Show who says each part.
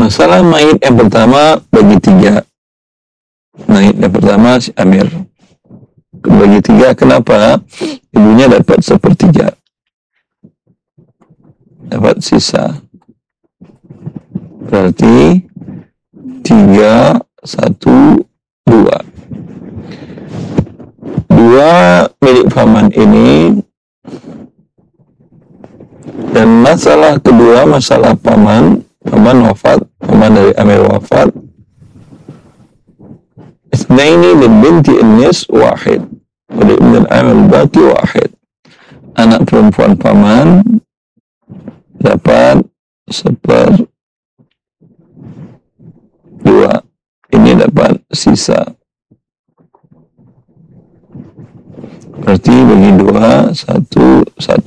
Speaker 1: Masalah mayit yang pertama bagi 3. Mayit yang pertama si Amir bagi 3. Kenapa? Ibunya dapat 1/3, dapat sisa. Berarti 3, 1, 2. 2 milik paman ini. Dan masalah kedua, masalah paman wafat, paman dari Amir wafat. Isnaini lil binti an-nis wahid wa li ibn al-amir baqi wahid. Anak perempuan paman dapat 1/2. Ini dapat sisa. Berarti bagi 2, 1, 1.